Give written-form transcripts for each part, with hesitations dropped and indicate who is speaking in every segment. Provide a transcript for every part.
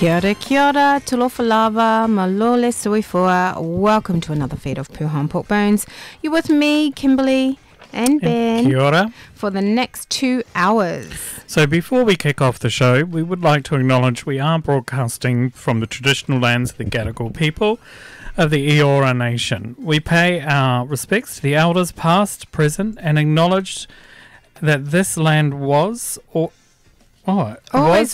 Speaker 1: Kia ora, tulofa lava, malole suifua. Welcome to another feed of Pū Hon Pork Bones. You're with me, Kimberly and Ben.
Speaker 2: Kia ora.
Speaker 1: For the next 2 hours.
Speaker 2: So before we kick off the show, we would like to acknowledge we are broadcasting from the traditional lands of the Gadigal people of the Eora Nation. We pay our respects to the elders past, present, and acknowledge that this land was always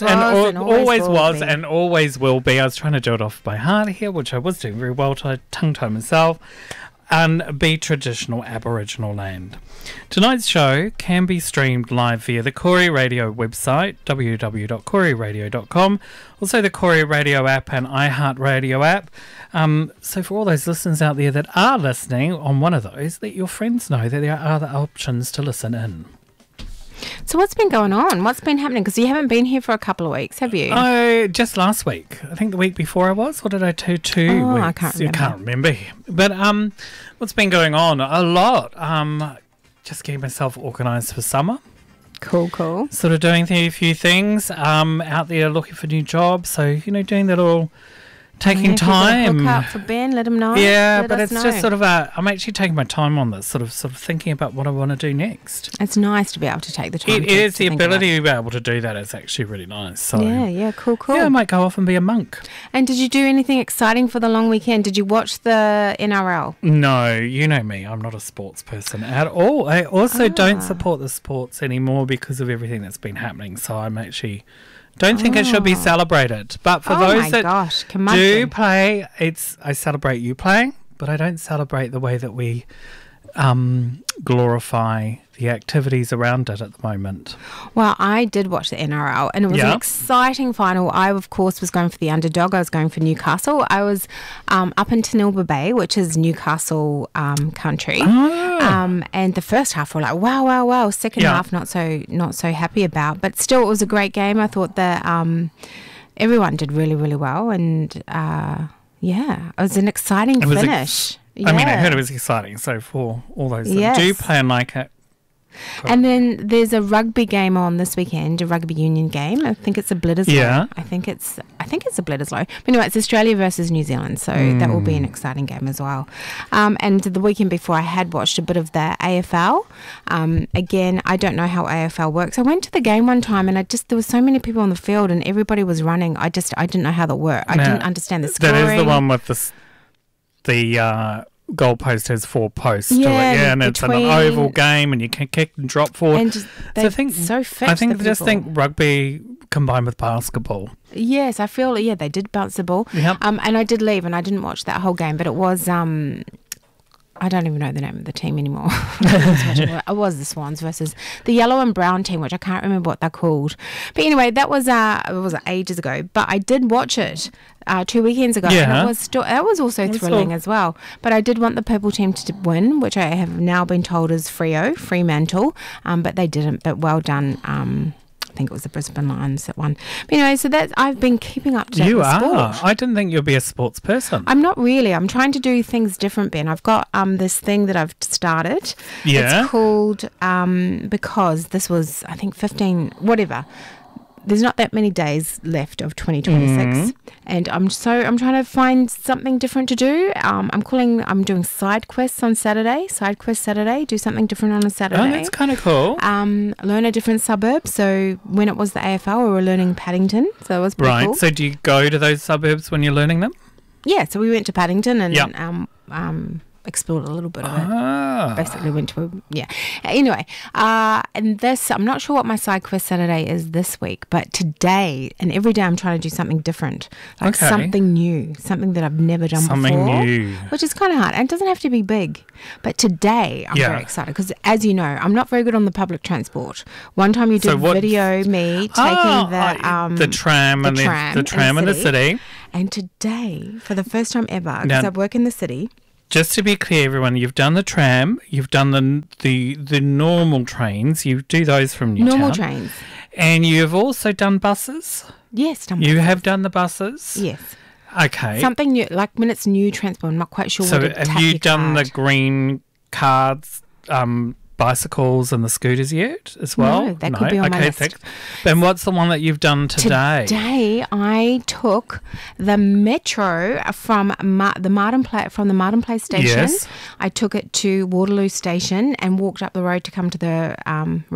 Speaker 2: will be. I was trying to do it off by heart here, which I was doing very well, tongue-tied myself, and be traditional Aboriginal land. Tonight's show can be streamed live via the Koori Radio website, www.kooriradio.com, also the Koori Radio app and iHeartRadio app. So for all those listeners out there that are listening on one of those, let your friends know that there are other options to listen in.
Speaker 1: So what's been going on? What's been happening? Because you haven't been here for a couple of weeks, have you?
Speaker 2: Oh, just last week. I think the week before I was. What did I do? 2 weeks?
Speaker 1: I can't remember.
Speaker 2: You can't remember. But what's been going on? A lot. Just getting myself organised for summer.
Speaker 1: Cool.
Speaker 2: Sort of doing a few things. Out there looking for new jobs. So, doing that all... Taking time.
Speaker 1: Hook up for Ben, let him know.
Speaker 2: Yeah, but it's just sort of I'm actually taking my time on this, sort of thinking about what I want to do next.
Speaker 1: It's nice to be able to take the time.
Speaker 2: It is the ability to be able to do that. It's actually really nice. So
Speaker 1: yeah, cool.
Speaker 2: Yeah, I might go off and be a monk.
Speaker 1: And did you do anything exciting for the long weekend? Did you watch the NRL?
Speaker 2: No, you know me. I'm not a sports person at all. I also don't support the sports anymore because of everything that's been happening. So I'm actually... Don't think it should be celebrated. But for those that do play, I celebrate you playing, but I don't celebrate the way that we glorify the activities around it at the moment.
Speaker 1: Well, I did watch the NRL and it was an exciting final. I, of course, was going for the underdog. I was going for Newcastle. I was up in Tanilba Bay, which is Newcastle country. And the first half were like, wow. Second half, not so happy about. But still, it was a great game. I thought that everyone did really, really well. And, it was an exciting finish.
Speaker 2: I mean, I heard it was exciting. So for all those that do play and like it.
Speaker 1: And then there's a rugby game on this weekend, a rugby union game. I think it's a Bledisloe.
Speaker 2: Yeah.
Speaker 1: I think it's a Bledisloe. But anyway, it's Australia versus New Zealand, so that will be an exciting game as well. And the weekend before, I had watched a bit of the AFL. Again, I don't know how AFL works. I went to the game one time and there was so many people on the field and everybody was running. I didn't know how that worked. I didn't understand the scoring.
Speaker 2: That is the one with the goalpost has 4 posts to it, and it's an oval game, and you can kick and drop forward.
Speaker 1: And so fit.
Speaker 2: I think rugby combined with basketball.
Speaker 1: Yes, I feel they did bounce the ball.
Speaker 2: Yep.
Speaker 1: And I did leave, and I didn't watch that whole game, but it was I don't even know the name of the team anymore. It was the Swans versus the yellow and brown team, which I can't remember what they're called. But anyway, that was it was ages ago. But I did watch it 2 weekends ago.
Speaker 2: Yeah.
Speaker 1: And that was also thrilling as well. But I did want the purple team to win, which I have now been told is Fremantle. But they didn't. But well done. I think it was the Brisbane Lions that won. But anyway, so I've been keeping up to date with sport. You are?
Speaker 2: I didn't think you'd be a sports person.
Speaker 1: I'm not really. I'm trying to do things different, Ben. I've got this thing that I've started.
Speaker 2: Yeah.
Speaker 1: It's called, because this was, I think, 15, whatever. There's not that many days left of 2026, and I'm trying to find something different to do. I'm doing side quests on Saturday. Side quest Saturday. Do something different on a Saturday.
Speaker 2: Oh, that's kind of cool.
Speaker 1: Learn a different suburb. So when it was the AFL, we were learning Paddington. So it was pretty cool.
Speaker 2: So do you go to those suburbs when you're learning them?
Speaker 1: Yeah. So we went to Paddington and explored a little bit of it. Basically went to anyway, and this, I'm not sure what my side quest Saturday is this week, but today and every day I'm trying to do something different, like something new, something that I've never done before, which is kind of hard, and it doesn't have to be big. But today I'm very excited because, as you know, I'm not very good on the public transport. One time you did video me taking
Speaker 2: the tram in the city,
Speaker 1: and today, for the first time ever, because I work in the city.
Speaker 2: Just to be clear, everyone, you've done the tram, you've done the normal trains, you do those from Newtown.
Speaker 1: Normal trains.
Speaker 2: And you've also done buses?
Speaker 1: Yes, done
Speaker 2: buses. You have done the buses?
Speaker 1: Yes.
Speaker 2: Okay.
Speaker 1: Something new, like when it's new transport, I'm not quite sure what it
Speaker 2: So have you done the green cards, bicycles and the scooters yet as well?
Speaker 1: No, that could be on my list.
Speaker 2: Then what's the one that you've done today?
Speaker 1: Today I took the metro from the Martin Place station.
Speaker 2: Yes.
Speaker 1: I took it to Waterloo Station and walked up the road to come to the